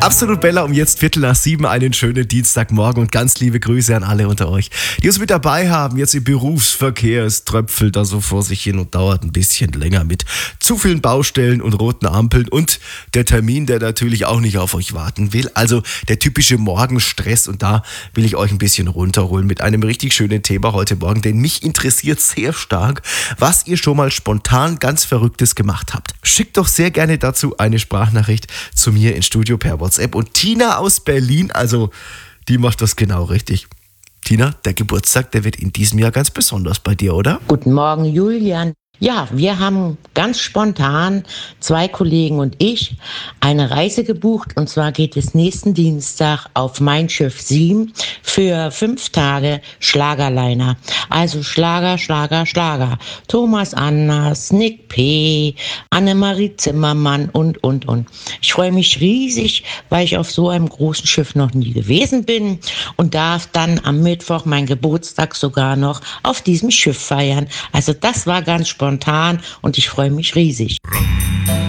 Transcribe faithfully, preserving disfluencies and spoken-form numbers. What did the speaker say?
Absolut Bella, um jetzt Viertel nach sieben, einen schönen Dienstagmorgen und ganz liebe Grüße an alle unter euch, die uns mit dabei haben, jetzt im Berufsverkehr. Es tröpfelt da so vor sich hin und dauert ein bisschen länger mit zu vielen Baustellen und roten Ampeln und der Termin, der natürlich auch nicht auf euch warten will. Also der typische Morgenstress, und da will ich euch ein bisschen runterholen mit einem richtig schönen Thema heute Morgen, denn mich interessiert sehr stark, was ihr schon mal spontan ganz Verrücktes gemacht habt. Schickt doch sehr gerne dazu eine Sprachnachricht zu mir ins Studio per WhatsApp. Und Tina aus Berlin, also die macht das genau richtig. Tina, der Geburtstag, der wird in diesem Jahr ganz besonders bei dir, oder? Guten Morgen, Julian. Ja, wir haben ganz spontan, zwei Kollegen und ich, eine Reise gebucht. Und zwar geht es nächsten Dienstag auf Mein Schiff sieben für fünf Tage Schlagerliner. Also Schlager, Schlager, Schlager. Thomas Anders, Nick P., Annemarie Zimmermann und, und, und. Ich freue mich riesig, weil ich auf so einem großen Schiff noch nie gewesen bin und darf dann am Mittwoch meinen Geburtstag sogar noch auf diesem Schiff feiern. Also das war ganz spontan. Spontan und ich freue mich riesig.